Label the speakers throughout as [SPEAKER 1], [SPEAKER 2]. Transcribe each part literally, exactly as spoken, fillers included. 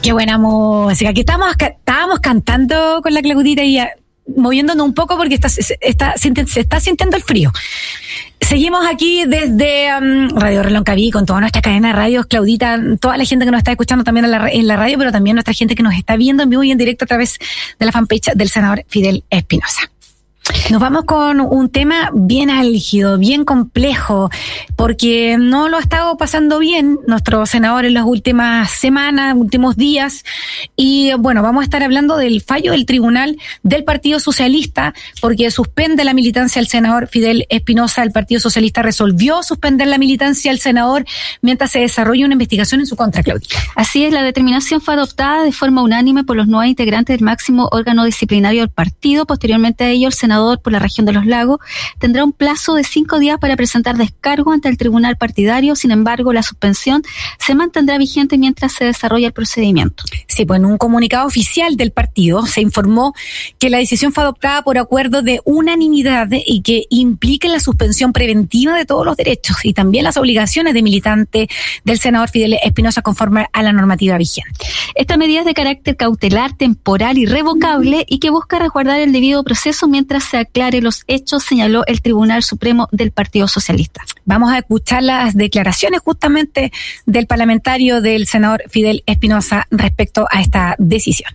[SPEAKER 1] Qué buena música. Aquí estábamos, estábamos cantando con la Claudita y ya, moviéndonos un poco porque está, está, se está sintiendo el frío. Seguimos aquí desde um, Radio Reloncaví con toda nuestra cadena de radios, Claudita, toda la gente que nos está escuchando también en la, en la radio, pero también nuestra gente que nos está viendo en vivo y en directo a través de la fanpage del senador Fidel Espinosa. Nos vamos con un tema bien álgido, bien complejo, porque no lo ha estado pasando bien nuestro senador en las últimas semanas, últimos días, y bueno, vamos a estar hablando del fallo del Tribunal del Partido Socialista, porque suspende la militancia del senador Fidel Espinosa. El Partido Socialista resolvió suspender la militancia del senador mientras se desarrolla una investigación en su contra, Claudia.
[SPEAKER 2] Así es, la determinación fue adoptada de forma unánime por los nueve integrantes del máximo órgano disciplinario del partido. Posteriormente a ello, el senador por la región de los Lagos tendrá un plazo de cinco días para presentar descargo ante el tribunal partidario. Sin embargo, la suspensión se mantendrá vigente mientras se desarrolla el procedimiento.
[SPEAKER 1] Sí, pues en un comunicado oficial del partido se informó que la decisión fue adoptada por acuerdo de unanimidad y que implica la suspensión preventiva de todos los derechos y también las obligaciones de militante del senador Fidel Espinosa conforme a la normativa vigente.
[SPEAKER 2] Esta medida es de carácter cautelar, temporal y revocable y que busca resguardar el debido proceso mientras se aclare los hechos, señaló el Tribunal Supremo del Partido Socialista.
[SPEAKER 1] Vamos a escuchar las declaraciones justamente del parlamentario del senador Fidel Espinosa respecto a esta decisión.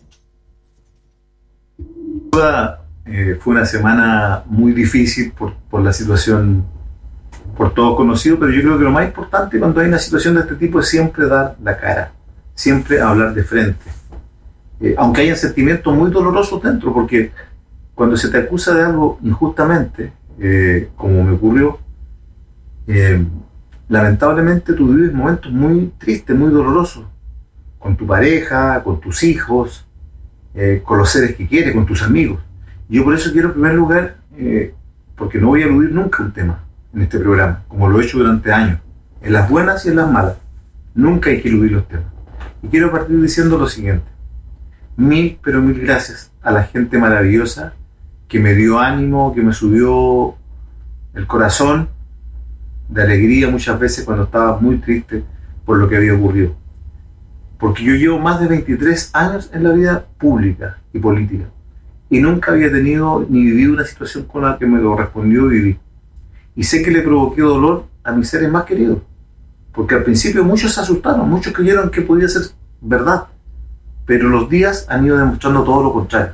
[SPEAKER 3] Eh, fue una semana muy difícil por, por la situación, por todo conocido, pero yo creo que lo más importante cuando hay una situación de este tipo es siempre dar la cara, siempre hablar de frente. Eh, aunque hayan sentimientos muy dolorosos dentro, porque cuando se te acusa de algo injustamente, eh, como me ocurrió, eh, lamentablemente tú vives momentos muy tristes, muy dolorosos, con tu pareja, con tus hijos, eh, con los seres que quieres, con tus amigos. Yo por eso quiero en primer lugar, eh, porque no voy a eludir nunca un tema en este programa, como lo he hecho durante años, en las buenas y en las malas. Nunca hay que eludir los temas. Y quiero partir diciendo lo siguiente. Mil, pero mil gracias a la gente maravillosa que me dio ánimo, que me subió el corazón de alegría muchas veces cuando estaba muy triste por lo que había ocurrido. Porque yo llevo más de veintitrés años en la vida pública y política y nunca había tenido ni vivido una situación con la que me correspondió vivir. Y sé que le provoqué dolor a mis seres más queridos, porque al principio muchos se asustaron, muchos creyeron que podía ser verdad, pero los días han ido demostrando todo lo contrario.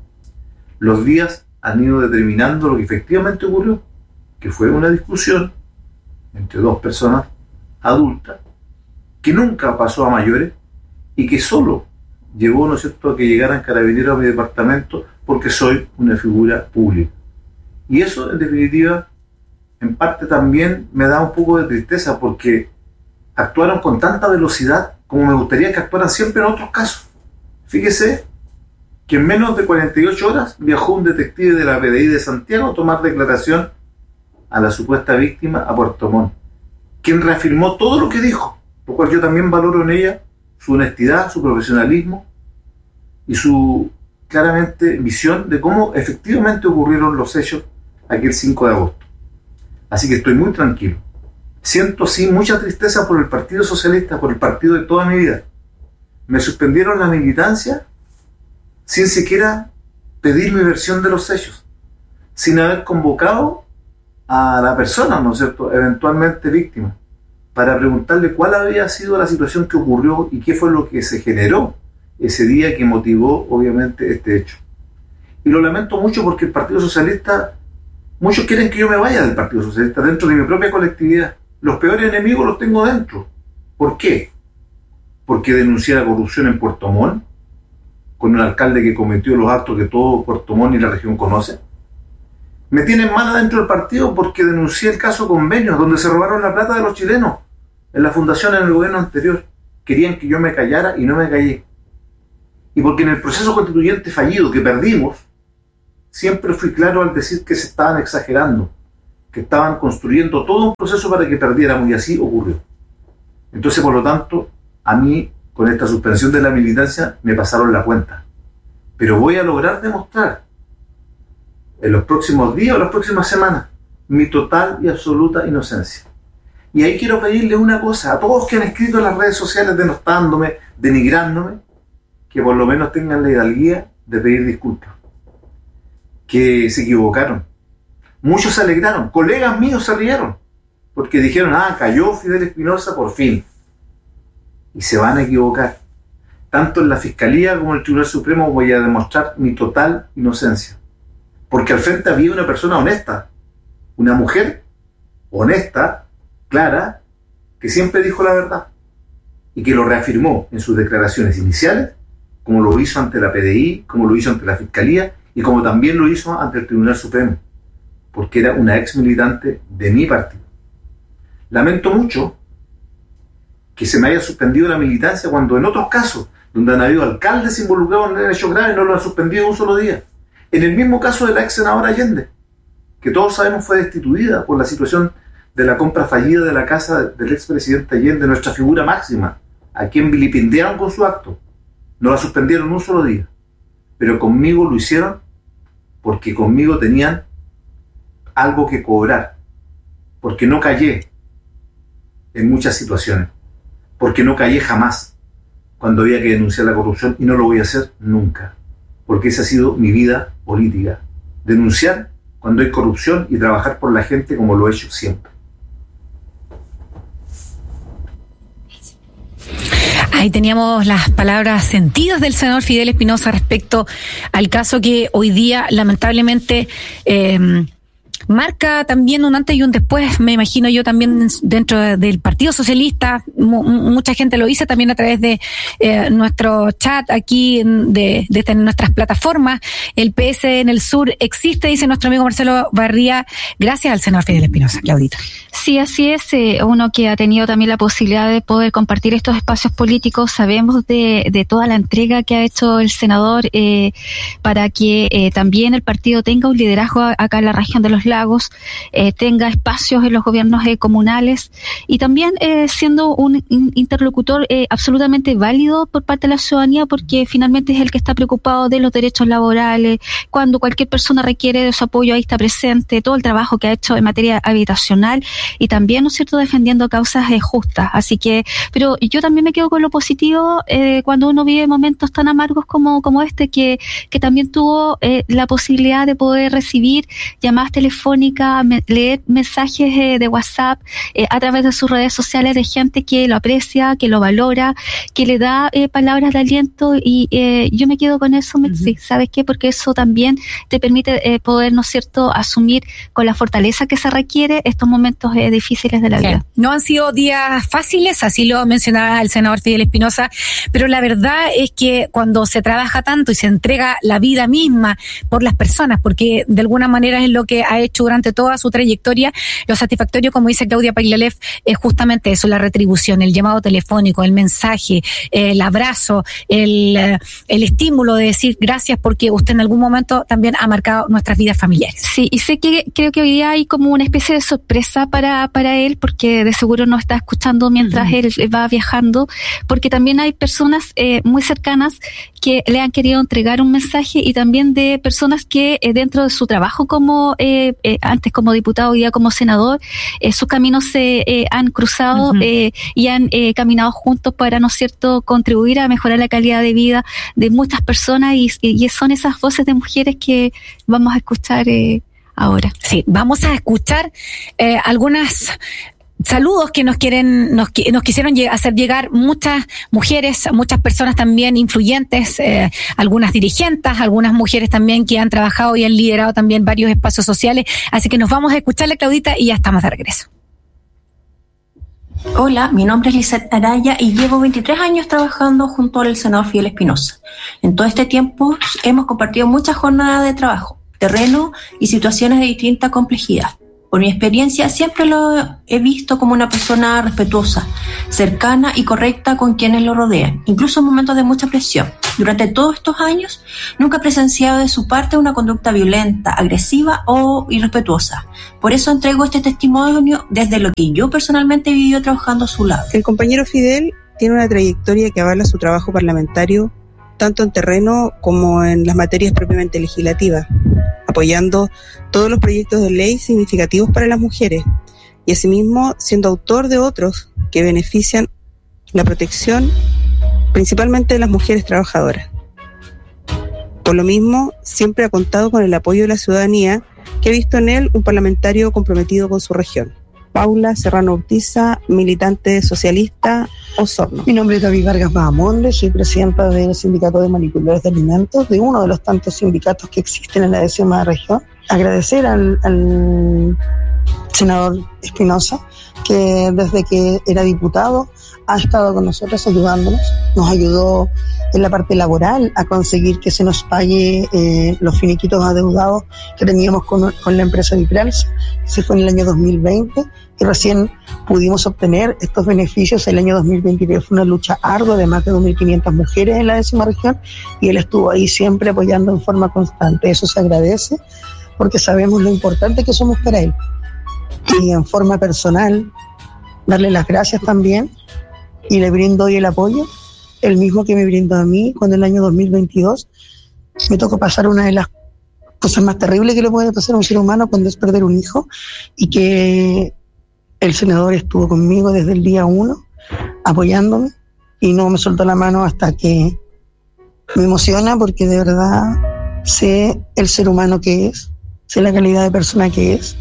[SPEAKER 3] Los días han ido determinando lo que efectivamente ocurrió, que fue una discusión entre dos personas adultas, que nunca pasó a mayores y que solo llevó, ¿no es cierto?, a que llegaran carabineros a mi departamento porque soy una figura pública. Y eso, en definitiva, en parte también me da un poco de tristeza porque actuaron con tanta velocidad como me gustaría que actuaran siempre en otros casos. Fíjese que en menos de cuarenta y ocho horas viajó un detective de la P D I de Santiago a tomar declaración a la supuesta víctima a Puerto Montt, quien reafirmó todo lo que dijo, lo cual yo también valoro en ella su honestidad, su profesionalismo y su claramente visión de cómo efectivamente ocurrieron los hechos aquel cinco de agosto. Así que estoy muy tranquilo. Siento sí mucha tristeza por el Partido Socialista, por el partido de toda mi vida. Me suspendieron la militancia sin siquiera pedir mi versión de los hechos, sin haber convocado a la persona, ¿no es cierto?, eventualmente víctima, para preguntarle cuál había sido la situación que ocurrió y qué fue lo que se generó ese día que motivó, obviamente, este hecho. Y lo lamento mucho porque el Partido Socialista, muchos quieren que yo me vaya del Partido Socialista dentro de mi propia colectividad. Los peores enemigos los tengo dentro. ¿Por qué? Porque denuncié la corrupción en Puerto Montt, con un alcalde que cometió los actos que todo Puerto Montt y la región conoce. Me tienen mal dentro del partido porque denuncié el caso Convenios, donde se robaron la plata de los chilenos en la fundación en el gobierno anterior. Querían que yo me callara y no me callé. Y porque en el proceso constituyente fallido que perdimos, siempre fui claro al decir que se estaban exagerando, que estaban construyendo todo un proceso para que perdiéramos, y así ocurrió. Entonces, por lo tanto, a mí, con esta suspensión de la militancia, me pasaron la cuenta. Pero voy a lograr demostrar en los próximos días o las próximas semanas mi total y absoluta inocencia. Y ahí quiero pedirle una cosa a todos que han escrito en las redes sociales denostándome, denigrándome, que por lo menos tengan la hidalguía de pedir disculpas, que se equivocaron. Muchos se alegraron, colegas míos se rieron, porque dijeron, ah, cayó Fidel Espinosa por fin. Y se van a equivocar. Tanto en la Fiscalía como en el Tribunal Supremo voy a demostrar mi total inocencia. Porque al frente había una persona honesta, una mujer honesta, clara, que siempre dijo la verdad y que lo reafirmó en sus declaraciones iniciales, como lo hizo ante la P D I, como lo hizo ante la Fiscalía y como también lo hizo ante el Tribunal Supremo, porque era una ex militante de mi partido. Lamento mucho que se me haya suspendido la militancia cuando en otros casos, donde han habido alcaldes involucrados en hechos graves, no lo han suspendido un solo día. En el mismo caso de la ex senadora Allende, que todos sabemos fue destituida por la situación de la compra fallida de la casa del expresidente Allende, nuestra figura máxima, a quien vilipendiaron con su acto. No la suspendieron un solo día, pero conmigo lo hicieron porque conmigo tenían algo que cobrar, porque no callé en muchas situaciones, porque no callé jamás cuando había que denunciar la corrupción y no lo voy a hacer nunca, porque esa ha sido mi vida política, denunciar cuando hay corrupción y trabajar por la gente como lo he hecho siempre.
[SPEAKER 1] Ahí teníamos las palabras sentidas del senador Fidel Espinosa respecto al caso que hoy día lamentablemente eh, marca también un antes y un después, me imagino yo también dentro del Partido Socialista. M- mucha gente lo dice también a través de eh, nuestro chat aquí, de, de, de nuestras plataformas. El P S en el sur existe, dice nuestro amigo Marcelo Barría, gracias al senador Fidel Espinosa. Claudita.
[SPEAKER 2] Sí, así es. Eh, uno que ha tenido también la posibilidad de poder compartir estos espacios políticos, sabemos de, de toda la entrega que ha hecho el senador eh, para que eh, también el partido tenga un liderazgo acá en la región de los Lagos, eh, tenga espacios en los gobiernos eh, comunales y también eh, siendo un interlocutor eh, absolutamente válido por parte de la ciudadanía, porque finalmente es el que está preocupado de los derechos laborales. Cuando cualquier persona requiere de su apoyo, ahí está presente, todo el trabajo que ha hecho en materia habitacional y también, ¿no es cierto?, defendiendo causas eh, justas. Así que, pero yo también me quedo con lo positivo eh, cuando uno vive momentos tan amargos como como este, que que también tuvo eh, la posibilidad de poder recibir llamadas telefónicas, me, leer mensajes eh, de WhatsApp eh, a través de sus redes sociales de gente que lo aprecia, que lo valora, que le da eh, palabras de aliento y eh, yo me quedo con eso, Metzi. Uh-huh. ¿Sabes qué? Porque eso también te permite eh, poder, ¿no es cierto?, asumir con la fortaleza que se requiere estos momentos eh, difíciles de la vida.
[SPEAKER 1] No han sido días fáciles, así lo mencionaba el senador Fidel Espinosa, pero la verdad es que cuando se trabaja tanto y se entrega la vida misma por las personas, porque de alguna manera es lo que ha hecho durante toda su trayectoria, lo satisfactorio, como dice Claudia Pailalef, es justamente eso, la retribución, el llamado telefónico, el mensaje, el abrazo, el, el estímulo de decir gracias porque usted en algún momento también ha marcado nuestras vidas familiares.
[SPEAKER 2] Sí, y sé que creo que hoy día hay como una especie de sorpresa para, para él, porque de seguro nos está escuchando mientras uh-huh. él va viajando, porque también hay personas eh, muy cercanas que le han querido entregar un mensaje y también de personas que eh, dentro de su trabajo como eh, eh, antes como diputado y ya como senador, eh, sus caminos se eh, han cruzado uh-huh. eh, y han eh, caminado juntos para, ¿no es cierto?, contribuir a mejorar la calidad de vida de muchas personas y, y son esas voces de mujeres que vamos a escuchar eh, ahora.
[SPEAKER 1] Sí, vamos a escuchar eh, algunas saludos que nos quieren, nos, nos quisieron hacer llegar muchas mujeres, muchas personas también influyentes, eh, algunas dirigentes, algunas mujeres también que han trabajado y han liderado también varios espacios sociales. Así que nos vamos a escucharle, Claudita, y ya estamos de regreso.
[SPEAKER 4] Hola, mi nombre es Lizeth Araya y llevo veintitrés años trabajando junto al senador Fidel Espinosa. En todo este tiempo hemos compartido muchas jornadas de trabajo, terreno y situaciones de distinta complejidad. Por mi experiencia, siempre lo he visto como una persona respetuosa, cercana y correcta con quienes lo rodean, incluso en momentos de mucha presión. Durante todos estos años, nunca he presenciado de su parte una conducta violenta, agresiva o irrespetuosa. Por eso entrego este testimonio desde lo que yo personalmente he vivido trabajando a su lado.
[SPEAKER 5] El compañero Fidel tiene una trayectoria que avala su trabajo parlamentario, tanto en terreno como en las materias propiamente legislativas, apoyando todos los proyectos de ley significativos para las mujeres y asimismo siendo autor de otros que benefician la protección principalmente de las mujeres trabajadoras. Por lo mismo, siempre ha contado con el apoyo de la ciudadanía, que ha visto en él un parlamentario comprometido con su región. Paula Serrano Urtiza, militante socialista, Osorno.
[SPEAKER 6] Mi nombre es David Vargas Bahamonde, soy presidenta del Sindicato de Manipuladores de Alimentos, de uno de los tantos sindicatos que existen en la décima región. Agradecer al, al senador Espinosa, que desde que era diputado ha estado con nosotros ayudándonos, nos ayudó en la parte laboral a conseguir que se nos pague eh, los finiquitos adeudados que teníamos con, con la empresa Viprals. Se fue en el año dos mil veinte y recién pudimos obtener estos beneficios el año dos mil veintitrés. Fue una lucha ardua de más de dos mil quinientas mujeres en la décima región y él estuvo ahí siempre apoyando en forma constante. Eso se agradece porque sabemos lo importante que somos para él. Y en forma personal, darle las gracias también, y le brindo hoy el apoyo, el mismo que me brindó a mí cuando en el año dos mil veintidós me tocó pasar una de las cosas más terribles que le puede pasar a un ser humano, cuando es perder un hijo, y que el senador estuvo conmigo desde el día uno, apoyándome, y no me soltó la mano hasta que me emociona, porque de verdad sé el ser humano que es, sé la calidad de persona que es,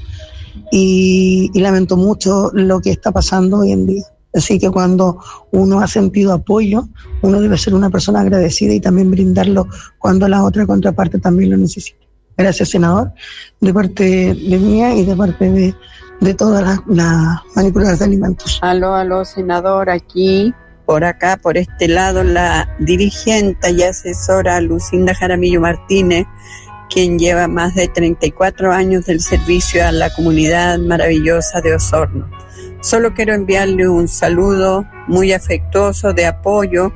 [SPEAKER 6] y, y lamento mucho lo que está pasando hoy en día. Así que cuando uno ha sentido apoyo, uno debe ser una persona agradecida y también brindarlo cuando la otra contraparte también lo necesita. Gracias, senador, de parte de mía y de parte de, de todas las la manipuladoras de alimentos.
[SPEAKER 7] Aló, aló, senador, aquí, por acá, por este lado, la dirigente y asesora Lucinda Jaramillo Martínez, quien lleva más de treinta y cuatro años del servicio a la comunidad maravillosa de Osorno. Solo quiero enviarle un saludo muy afectuoso de apoyo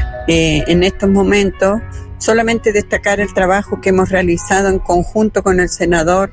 [SPEAKER 7] eh, en estos momentos. Solamente destacar el trabajo que hemos realizado en conjunto con el senador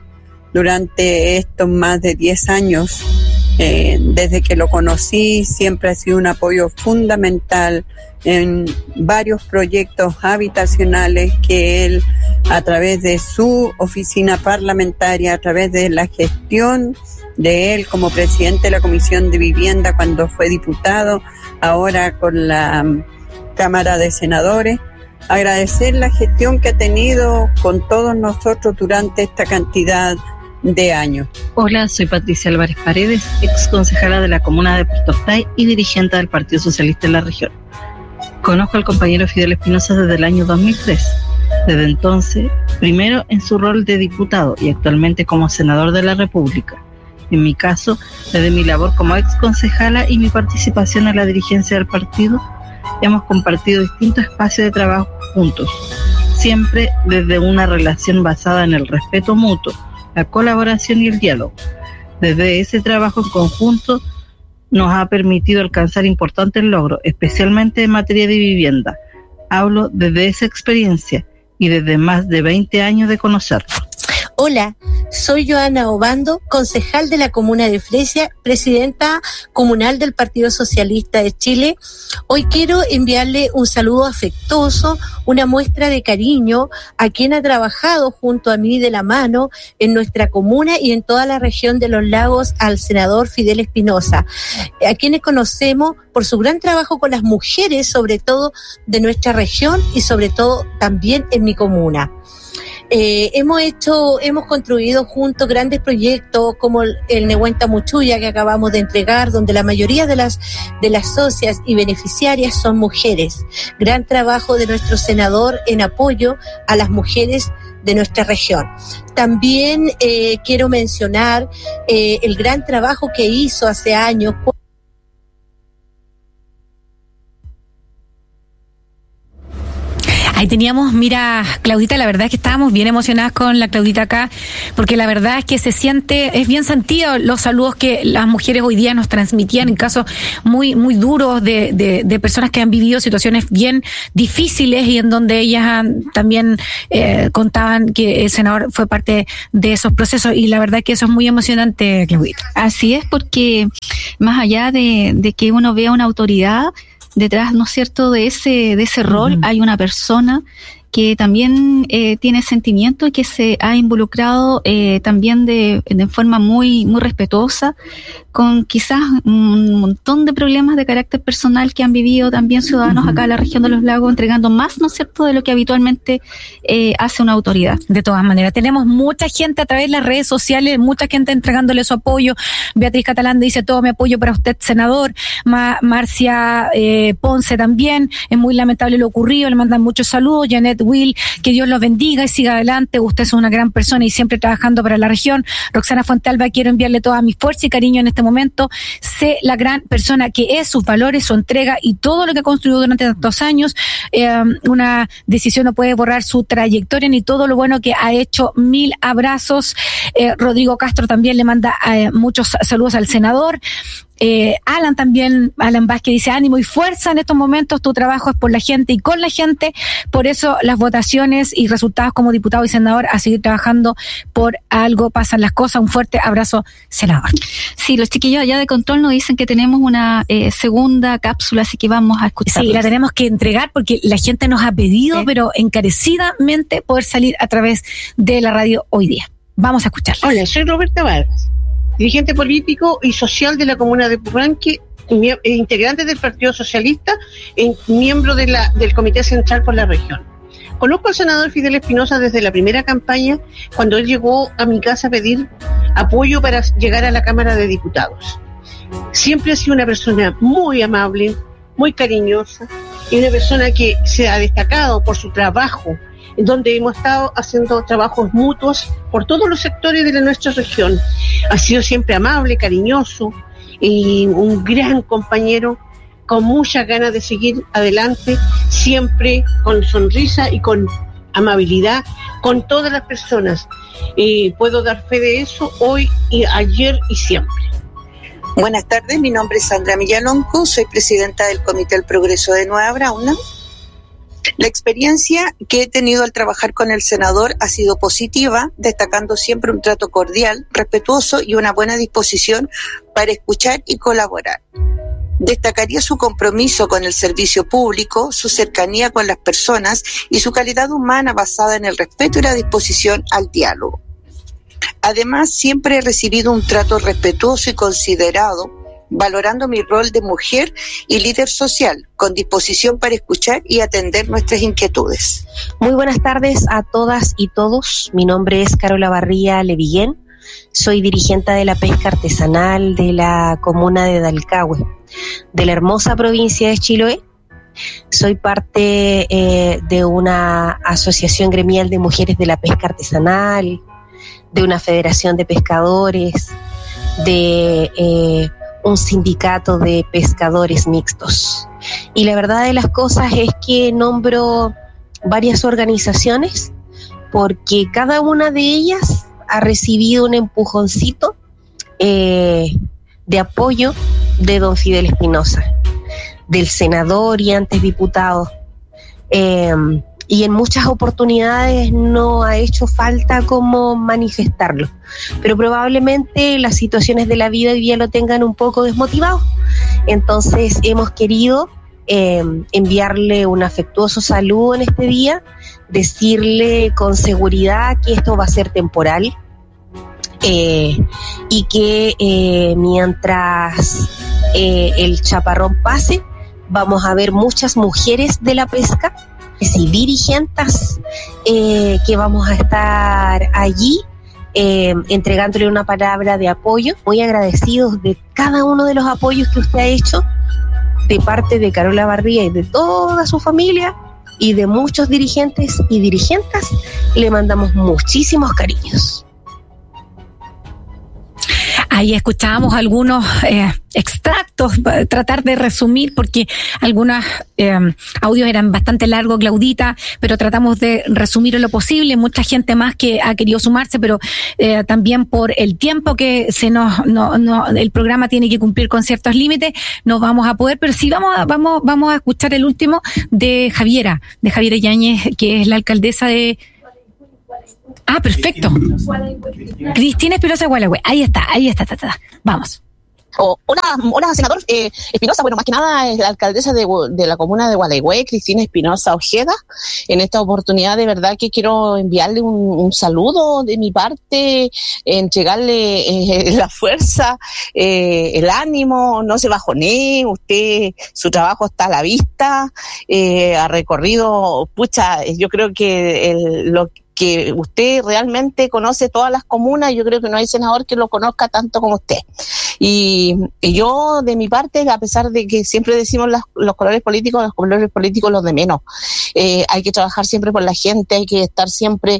[SPEAKER 7] durante estos más de diez años. Eh, desde que lo conocí siempre ha sido un apoyo fundamental en varios proyectos habitacionales que él, a través de su oficina parlamentaria, a través de la gestión de él como presidente de la Comisión de Vivienda cuando fue diputado, ahora con la Cámara de Senadores, agradecer la gestión que ha tenido con todos nosotros durante esta cantidad de años.
[SPEAKER 8] Hola, soy Patricia Álvarez Paredes, ex concejala de la comuna de Puerto Octay y dirigente del Partido Socialista en la región. Conozco al compañero Fidel Espinosa desde el año dos mil tres. Desde entonces, primero en su rol de diputado y actualmente como senador de la República. En mi caso, desde mi labor como ex concejala y mi participación en la dirigencia del partido, hemos compartido distintos espacios de trabajo juntos, siempre desde una relación basada en el respeto mutuo, la colaboración y el diálogo. Desde ese trabajo en conjunto nos ha permitido alcanzar importantes logros, especialmente en materia de vivienda. Hablo desde esa experiencia y desde más de veinte años de conocerlo.
[SPEAKER 9] Hola, soy Joana Obando, concejal de la comuna de Fresia, presidenta comunal del Partido Socialista de Chile. Hoy quiero enviarle un saludo afectuoso, una muestra de cariño a quien ha trabajado junto a mí de la mano en nuestra comuna y en toda la región de los lagos, al senador Fidel Espinosa, a quienes conocemos por su gran trabajo con las mujeres, sobre todo de nuestra región y sobre todo también en mi comuna. Eh, hemos hecho, hemos construido juntos grandes proyectos como el, el Nehuenta Muchuya que acabamos de entregar, donde la mayoría de las, de las socias y beneficiarias son mujeres. Gran trabajo de nuestro senador en apoyo a las mujeres de nuestra región. También eh, quiero mencionar eh, el gran trabajo que hizo hace años.
[SPEAKER 1] Ahí teníamos, mira, Claudita, la verdad es que estábamos bien emocionadas con la Claudita acá, porque la verdad es que se siente, es bien sentido los saludos que las mujeres hoy día nos transmitían en casos muy muy duros de, de, de personas que han vivido situaciones bien difíciles y en donde ellas han, también eh, contaban que el senador fue parte de esos procesos, y la verdad es que eso es muy emocionante, Claudita.
[SPEAKER 2] Así es, porque más allá de, de que uno vea una autoridad, detrás, ¿no es cierto?, de ese de ese rol, uh-huh, hay una persona que también eh, tiene sentimiento y que se ha involucrado eh, también de, de forma muy, muy respetuosa, con quizás un montón de problemas de carácter personal que han vivido también ciudadanos acá en la región de los lagos, entregando más, ¿no es cierto?, de lo que habitualmente eh, hace una autoridad.
[SPEAKER 1] De todas maneras, tenemos mucha gente a través de las redes sociales, mucha gente entregándole su apoyo. Beatriz Catalán dice: todo mi apoyo para usted, senador. Ma- Marcia eh, Ponce también, es muy lamentable lo ocurrido, le mandan muchos saludos. Janet Will, que Dios los bendiga y siga adelante, usted es una gran persona y siempre trabajando para la región. Roxana Fuentealba, quiero enviarle toda mi fuerza y cariño en este momento. Sé la gran persona que es, sus valores, su entrega y todo lo que ha construido durante tantos años. Eh, una decisión no puede borrar su trayectoria ni todo lo bueno que ha hecho. Mil abrazos. Eh, Rodrigo Castro también le manda eh, muchos saludos al senador. Eh, Alan también, Alan Vázquez dice: ánimo y fuerza en estos momentos, tu trabajo es por la gente y con la gente, por eso las votaciones y resultados como diputado y senador, a seguir trabajando, por algo pasan las cosas. Un fuerte abrazo, senador.
[SPEAKER 2] Sí, los chiquillos allá de control nos dicen que tenemos una eh, segunda cápsula, así que vamos a escuchar.
[SPEAKER 1] Sí, la tenemos que entregar porque la gente nos ha pedido, sí, pero encarecidamente, poder salir a través de la radio hoy día. Vamos a escucharla.
[SPEAKER 10] Hola, soy Roberta Vargas, dirigente político y social de la comuna de Purranque, integrante del Partido Socialista, y miembro de la, del Comité Central por la región. Conozco al senador Fidel Espinosa desde la primera campaña, cuando él llegó a mi casa a pedir apoyo para llegar a la Cámara de Diputados. Siempre ha sido una persona muy amable, muy cariñosa, y una persona que se ha destacado por su trabajo, en donde hemos estado haciendo trabajos mutuos por todos los sectores de la, nuestra región. Ha sido siempre amable, cariñoso y un gran compañero con muchas ganas de seguir adelante, siempre con sonrisa y con amabilidad con todas las personas. Eh, puedo dar fe de eso hoy, y ayer y siempre.
[SPEAKER 11] Buenas tardes, mi nombre es Sandra Millalonco, soy presidenta del Comité del Progreso de Nueva Brauna. La experiencia que he tenido al trabajar con el senador ha sido positiva, destacando siempre un trato cordial, respetuoso y una buena disposición para escuchar y colaborar. Destacaría su compromiso con el servicio público, su cercanía con las personas y su calidad humana basada en el respeto y la disposición al diálogo. Además, siempre he recibido un trato respetuoso y considerado, valorando mi rol de mujer y líder social, con disposición para escuchar y atender nuestras inquietudes.
[SPEAKER 12] Muy buenas tardes a todas y todos. Mi nombre es Carola Barría Levillén. Soy dirigente de la pesca artesanal de la comuna de Dalcahue, de la hermosa provincia de Chiloé. Soy parte eh, de una asociación gremial de mujeres de la pesca artesanal, de una federación de pescadores, de eh, un sindicato de pescadores mixtos. Y la verdad de las cosas es que nombro varias organizaciones porque cada una de ellas ha recibido un empujoncito eh, de apoyo de don Fidel Espinosa, del senador y antes diputado. Eh, y en muchas oportunidades no ha hecho falta como manifestarlo, pero probablemente las situaciones de la vida hoy día lo tengan un poco desmotivado. Entonces hemos querido eh, enviarle un afectuoso saludo en este día, decirle con seguridad que esto va a ser temporal, eh, y que eh, mientras eh, el chaparrón pase, vamos a ver muchas mujeres de la pesca y dirigentes eh, que vamos a estar allí eh, entregándole una palabra de apoyo, muy agradecidos de cada uno de los apoyos que usted ha hecho de parte de Carola Barría y de toda su familia y de muchos dirigentes y dirigentes. Le mandamos muchísimos cariños.
[SPEAKER 1] Ahí escuchábamos algunos eh, extractos, tratar de resumir, porque algunos eh, audios eran bastante largos, Claudita, pero tratamos de resumir en lo posible. Mucha gente más que ha querido sumarse, pero eh, también por el tiempo que se nos, no, no, el programa tiene que cumplir con ciertos límites, no vamos a poder, pero sí vamos a, vamos, vamos a escuchar el último de Javiera, de Javiera Yáñez, que es la alcaldesa de... Ah, perfecto. Cristina Espinosa Gualagüe. Ahí está, ahí está, está, está. Vamos.
[SPEAKER 13] Oh, hola, hola, senador eh, Espinosa. Bueno, más que nada es la alcaldesa de, de la comuna de Gualeguay, Cristina Espinosa Ojeda. En esta oportunidad, de verdad que quiero enviarle un, un saludo de mi parte, entregarle eh, la fuerza, eh, el ánimo, no se bajonee. Usted, su trabajo está a la vista, eh, ha recorrido, pucha, yo creo que el, lo que usted realmente conoce todas las comunas, yo creo que no hay senador que lo conozca tanto como usted. Y, y yo, de mi parte, a pesar de que siempre decimos las, los colores políticos, los colores políticos los de menos, eh, hay que trabajar siempre por la gente, hay que estar siempre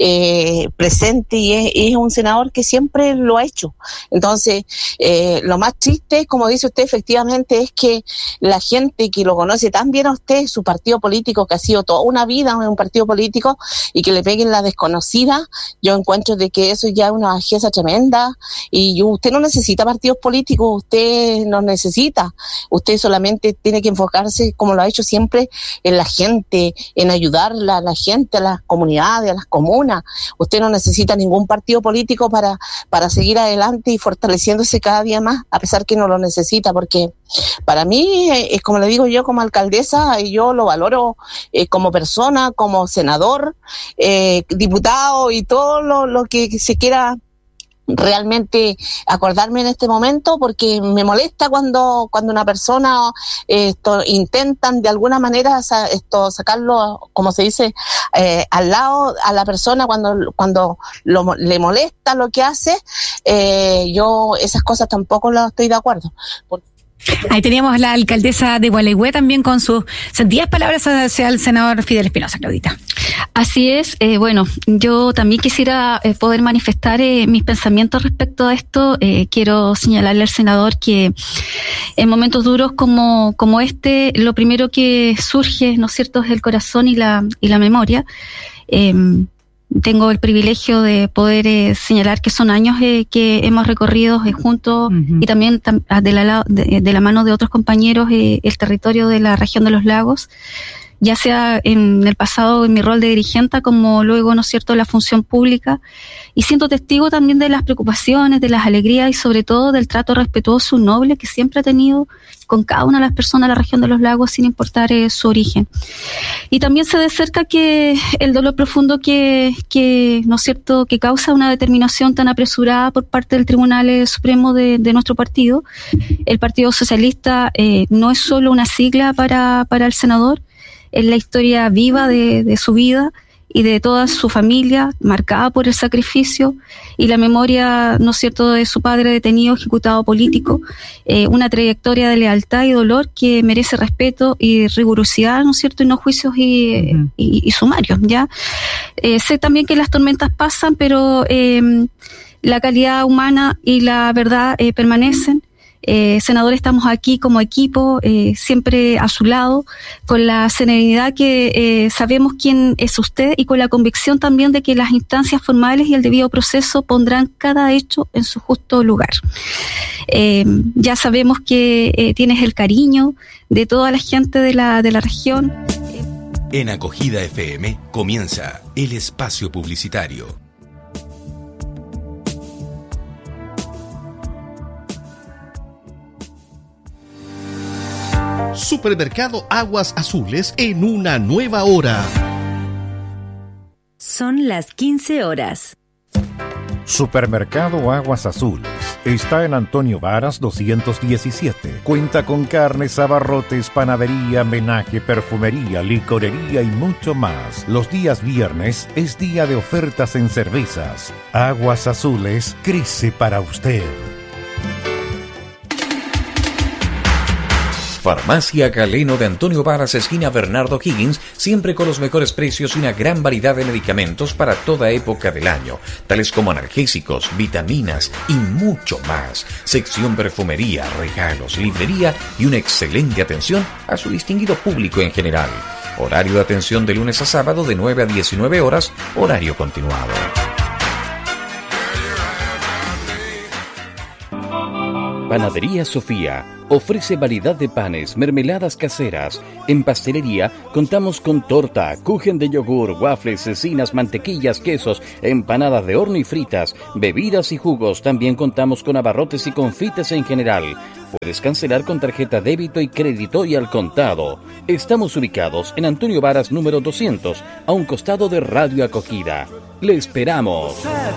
[SPEAKER 13] eh, presente, y es, es un senador que siempre lo ha hecho. Entonces, eh, lo más triste, como dice usted, efectivamente, es que la gente que lo conoce tan bien a usted, su partido político, que ha sido toda una vida en un partido político, y que le peguen la desconocida, yo encuentro de que eso ya es una bajeza tremenda, y usted no necesita partidos políticos, usted no necesita, usted solamente tiene que enfocarse, como lo ha hecho siempre, en la gente, en ayudarla a la gente, a las comunidades, a las comunas. Usted no necesita ningún partido político para, para seguir adelante y fortaleciéndose cada día más, a pesar que no lo necesita, porque para mí, es como le digo yo como alcaldesa, yo lo valoro eh, como persona, como senador, eh, diputado y todo lo, lo que se quiera realmente acordarme en este momento, porque me molesta cuando cuando una persona eh, esto intentan de alguna manera sa, esto sacarlo, como se dice, eh, al lado a la persona cuando cuando lo, le molesta lo que hace. Eh, yo esas cosas tampoco las estoy de acuerdo. Porque
[SPEAKER 1] ahí teníamos a la alcaldesa de Gualeguay también con sus sentidas palabras hacia el senador Fidel Espinosa, Claudita.
[SPEAKER 2] Así es. Eh, bueno, yo también quisiera eh, poder manifestar eh, mis pensamientos respecto a esto. Eh, quiero señalarle al senador que en momentos duros como como este, lo primero que surge, ¿no es cierto?, es el corazón y la y la memoria. Eh, Tengo el privilegio de poder eh, señalar que son años eh, que hemos recorrido eh, juntos, uh-huh. y también tam, de, la, de, de la mano de otros compañeros eh, el territorio de la región de los lagos, ya sea en el pasado en mi rol de dirigente, como luego, ¿no es cierto?, la función pública, y siendo testigo también de las preocupaciones, de las alegrías y sobre todo del trato respetuoso, noble que siempre ha tenido con cada una de las personas de la región de los lagos, sin importar eh, su origen. Y también se de cerca que el dolor profundo que, que, ¿no es cierto?, que causa una determinación tan apresurada por parte del Tribunal Supremo de, de nuestro partido. El Partido Socialista eh, no es solo una sigla para, para el senador, es la historia viva de, de su vida y de toda su familia, marcada por el sacrificio y la memoria, ¿no es cierto?, de su padre detenido, ejecutado político, eh, una trayectoria de lealtad y dolor que merece respeto y rigurosidad, ¿no es cierto?, y no juicios y, uh-huh. y, y sumarios, ¿ya? Eh, sé también que las tormentas pasan, pero eh, la calidad humana y la verdad eh, permanecen. Eh, senador, estamos aquí como equipo, eh, siempre a su lado, con la serenidad que eh, sabemos quién es usted y con la convicción también de que las instancias formales y el debido proceso pondrán cada hecho en su justo lugar. Eh, ya sabemos que eh, tienes el cariño de toda la gente de la, de la región.
[SPEAKER 14] En Acogida F M comienza el espacio publicitario.
[SPEAKER 15] Supermercado Aguas Azules en una nueva hora.
[SPEAKER 16] Son las quince horas.
[SPEAKER 17] Supermercado Aguas Azules está en Antonio Varas doscientos diecisiete. Cuenta con carnes, abarrotes, panadería, menaje, perfumería, licorería y mucho más. Los días viernes es día de ofertas en cervezas. Aguas Azules crece para usted.
[SPEAKER 18] Farmacia Galeno de Antonio Varas, esquina Bernardo Higgins, siempre con los mejores precios y una gran variedad de medicamentos para toda época del año, tales como analgésicos, vitaminas y mucho más. Sección perfumería, regalos, librería y una excelente atención a su distinguido público en general. Horario de atención de lunes a sábado de nueve a diecinueve horas, horario continuado.
[SPEAKER 19] Panadería Sofía, Ofrece variedad de panes, mermeladas caseras. En pastelería contamos con torta, kuchen de yogur, waffles, cecinas, mantequillas, quesos, empanadas de horno y fritas, bebidas y jugos. También contamos con abarrotes y confites en general. Puedes cancelar con tarjeta débito y crédito y al contado. Estamos ubicados en Antonio Varas número doscientos, a un costado de Radio Acogida. ¡Le esperamos!